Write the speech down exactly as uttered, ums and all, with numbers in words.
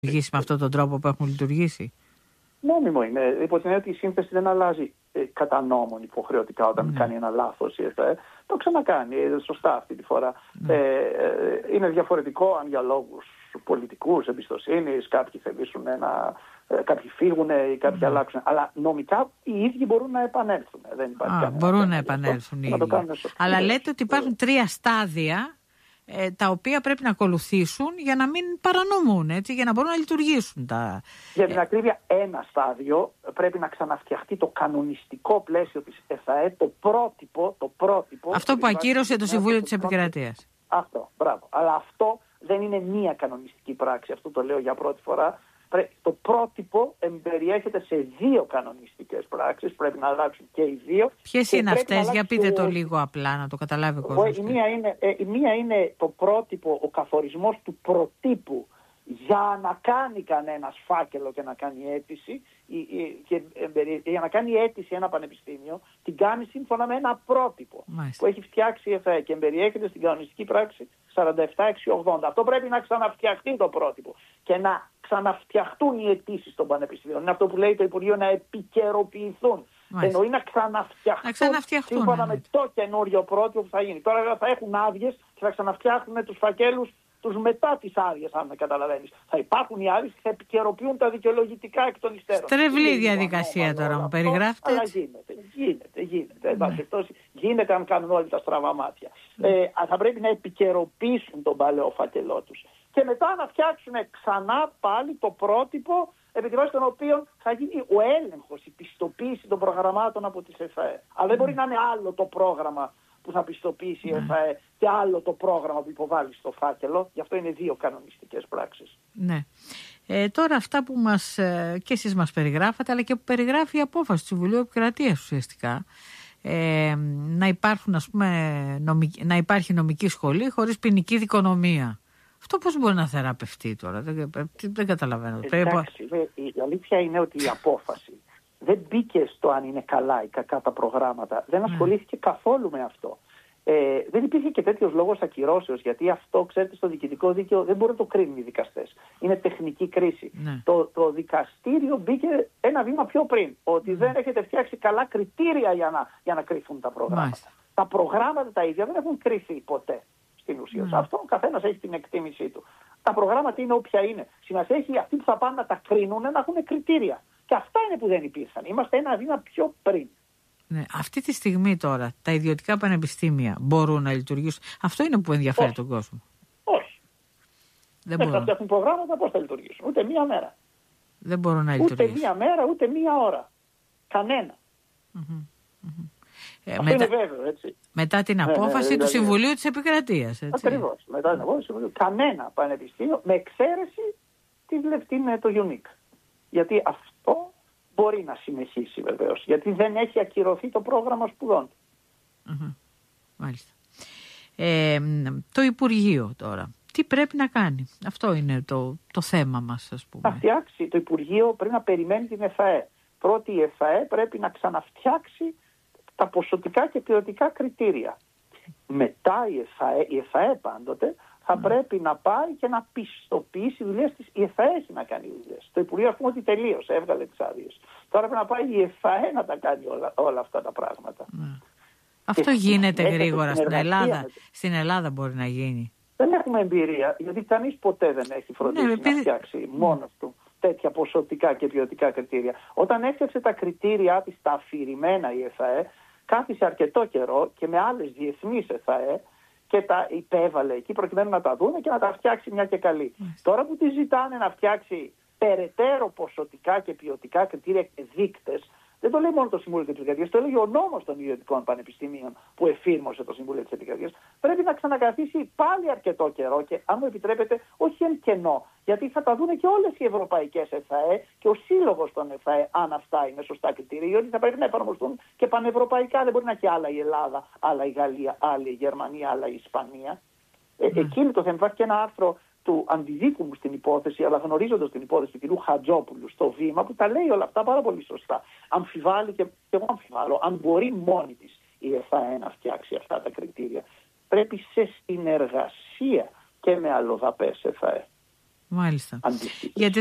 λειτουργήσει με αυτόν τον τρόπο που έχουν λειτουργήσει. Νόμιμο είναι. Υπό την έννοια ότι η σύνθεση δεν αλλάζει ε, κατά νόμον υποχρεωτικά όταν ναι. κάνει ένα λάθος η ΕΦΕ. Το ξανακάνει ε, σωστά αυτή τη φορά. Ναι. Ε, ε, είναι διαφορετικό αν για λόγους πολιτικούς, εμπιστοσύνης, κάποιοι θελήσουν ένα, ε, κάποιοι φύγουν ή κάποιοι ναι. αλλάξουν. Αλλά νομικά οι ίδιοι μπορούν να επανέλθουν. Δεν υπάρχει Α, μπορούν να επανέλθουν οι ίδιοι. Αλλά λέτε ότι υπάρχουν τρία στάδια τα οποία πρέπει να ακολουθήσουν για να μην παρανομούν, έτσι, για να μπορούν να λειτουργήσουν τα... Για την ακρίβεια, ένα στάδιο πρέπει να ξαναφτιαχτεί το κανονιστικό πλαίσιο της ΕΦΑΕ, το πρότυπο, το πρότυπο... Αυτό που ακύρωσε το Συμβούλιο της Επικρατείας. Αυτό, μπράβο. Αλλά αυτό δεν είναι μία κανονιστική πράξη, αυτό το λέω για πρώτη φορά. Το πρότυπο εμπεριέχεται σε δύο κανονιστικές πράξεις, πρέπει να αλλάξουν και οι δύο. Ποιες είναι αυτές, για πείτε το λίγο απλά, να το καταλάβει ο κόσμος. Η μία είναι, η μία είναι το πρότυπο, ο καθορισμός του προτύπου για να κάνει κανένας φάκελο και να κάνει αίτηση, και για να κάνει αίτηση ένα πανεπιστήμιο, την κάνει σύμφωνα με ένα πρότυπο Μάλιστα. που έχει φτιάξει η ΕΦΕ και εμπεριέχεται στην κανονιστική πράξη σαράντα επτά εξακόσια ογδόντα. Αυτό πρέπει να ξαναφτιαχτεί το πρότυπο και να ξαναφτιαχτούν οι αιτήσεις των πανεπιστήμιων. Είναι αυτό που λέει το Υπουργείο, να επικαιροποιηθούν. Μάλιστα. Εννοεί να ξαναφτιαχτούν, να ξαναφτιαχτούν σύμφωνα ναι. με το καινούριο πρότυπο που θα γίνει. Τώρα θα έχουν άδειες και θα ξαναφτιάχνουν τους φακέλους τους μετά τις άδειες, αν με καταλαβαίνεις. Θα υπάρχουν οι άδειες και θα επικαιροποιούν τα δικαιολογητικά εκ των υστέρων. Στρεβλή διαδικασία μόνο, τώρα μου περιγράφετε. Αλλά γίνεται, γίνεται, γίνεται. Ναι. Γίνεται αν κάνουν όλοι τα στραβά μάτια. Ναι. Ε, θα πρέπει να επικαιροποιήσουν τον παλαιό φάκελό τους. Και μετά να φτιάξουν ξανά πάλι το πρότυπο επί τη βάση των οποίων θα γίνει ο έλεγχος, η πιστοποίηση των προγραμμάτων από τις ΕΦΑΕ. Αλλά δεν μπορεί να είναι άλλο το πρόγραμμα που θα πιστοποιήσει η ΕΦΑΕ και άλλο το πρόγραμμα που υποβάλλει στο φάκελο. Γι' αυτό είναι δύο κανονιστικές πράξεις. Ναι. Ε, τώρα αυτά που μας, ε, και εσείς μας περιγράφατε, αλλά και που περιγράφει η απόφαση του Συμβουλίου Επικρατείας ουσιαστικά, ε, να, υπάρχουν, ας πούμε, νομική, να υπάρχει νομική σχολή χωρίς ποινική δικονομία. Αυτό πώς μπορεί να θεραπευτεί τώρα, δεν, δεν καταλαβαίνω. Εντάξει, η αλήθεια είναι ότι η απόφαση δεν μπήκε στο αν είναι καλά ή κακά τα προγράμματα. Δεν ασχολήθηκε mm. καθόλου με αυτό. Ε, δεν υπήρχε και τέτοιος λόγος ακυρώσεως, γιατί αυτό, ξέρετε, στο διοικητικό δίκαιο δεν μπορούν να το κρίνουν οι δικαστές. Είναι τεχνική κρίση. Mm. Το, το δικαστήριο μπήκε ένα βήμα πιο πριν, ότι mm. δεν έχετε φτιάξει καλά κριτήρια για να, για να κρυφούν τα προγράμματα. Mm. Τα προγράμματα τα ίδια δεν έχουν κρυφθεί ποτέ στην ουσία. Mm. Αυτό ο καθένας έχει την εκτίμησή του. Τα προγράμματα είναι όποια είναι. Σημασία έχει αυτοί που θα πάνε να τα κρίνουν να έχουν κριτήρια. Και αυτά είναι που δεν υπήρχαν. Είμαστε ένα βήμα πιο πριν. Ναι, αυτή τη στιγμή τώρα τα ιδιωτικά πανεπιστήμια μπορούν να λειτουργήσουν. Αυτό είναι που ενδιαφέρει Όχι. τον κόσμο. Όχι. Δεν, δεν θα φτιάχνουν προγράμματα, πώς θα λειτουργήσουν. Ούτε μία μέρα. Δεν μπορούν να λειτουργήσουν. Ούτε μία μέρα, ούτε μία ώρα. Κανένα. Mm-hmm. Mm-hmm. Αυτό μετά, είναι βέβαιο, έτσι. Μετά την απόφαση ναι, ναι, δηλαδή, του Συμβουλίου της Επικρατείας. Ακριβώς. Μετά την απόφαση του Συμβουλίου. Κανένα πανεπιστήμιο, με εξαίρεση την, το UNIC. Γιατί αυτό μπορεί να συνεχίσει βεβαίως. Γιατί δεν έχει ακυρωθεί το πρόγραμμα σπουδών. Mm-hmm. Μάλιστα. Ε, το Υπουργείο τώρα. Τι πρέπει να κάνει. Αυτό είναι το, το θέμα μας, ας πούμε. Να φτιάξει το Υπουργείο, πρέπει να περιμένει την ΕΦΑΕ. Πρώτη η ΕΦΑΕ πρέπει να ξαναφτιάξει τα ποσοτικά και ποιοτικά κριτήρια. Μετά η ΕΦΑΕ, η ΕΦΑΕ πάντοτε θα mm. πρέπει να πάει και να πιστοποιήσει δουλειές της. Η ΕΦΑΕ έχει να κάνει δουλειές. Το Υπουργείο, ας πούμε, ότι τελείωσε, έβγαλε τις άδειες. Τώρα πρέπει να πάει η ΕΦΑΕ να τα κάνει όλα, όλα αυτά τα πράγματα. Mm. Αυτό γίνεται γρήγορα στην Ελλάδα. Με... Στην Ελλάδα μπορεί να γίνει. Δεν έχουμε εμπειρία, γιατί κανείς ποτέ δεν έχει φροντίσει ναι, να φτιάξει mm. μόνος του τέτοια ποσοτικά και ποιοτικά κριτήρια. Όταν έφτιαξε τα κριτήριά της, τα αφηρημένα η ΕΦΑΕ, κάθισε αρκετό καιρό και με άλλες διεθνείς ΕΦΑΕ και τα υπέβαλε εκεί προκειμένου να τα δούνε και να τα φτιάξει μια και καλή. Mm. Τώρα που τη ζητάνε να φτιάξει περαιτέρω ποσοτικά και ποιοτικά κριτήρια και δείκτες, δεν το λέει μόνο το Συμβούλιο της Επικρατείας, το έλεγε ο νόμος των ιδιωτικών πανεπιστημίων που εφήρμοσε το Συμβούλιο της Επικρατείας. Πρέπει να ξανακαθίσει πάλι αρκετό καιρό και, αν μου επιτρέπετε, όχι εν κενό, γιατί θα τα δούνε και όλες οι ευρωπαϊκές ΕΦΑΕ και ο σύλλογος των ΕΦΑΕ, αν αυτά είναι σωστά κριτήρια, γιατί θα πρέπει να εφαρμοστούν και πανευρωπαϊκά. Δεν μπορεί να έχει άλλα η Ελλάδα, άλλα η Γαλλία, άλλα η Γερμανία, άλλα η Ισπανία. Ε, mm. Εκείνη το θέμα. Υπάρχει και ένα άρθρο του αντιδίκου μου στην υπόθεση, αλλά γνωρίζοντας την υπόθεση του κ. Χατζόπουλου στο Βήμα, που τα λέει όλα αυτά πάρα πολύ σωστά. Αμφιβάλλει και, και εγώ αμφιβάλλω αν μπορεί μόνη της η ΕΦΑΕ να φτιάξει αυτά τα κριτήρια. Πρέπει σε συνεργασία και με αλλοδαπές ΕΦΑΕ. Μάλιστα. αντίστοιχες. Γιατί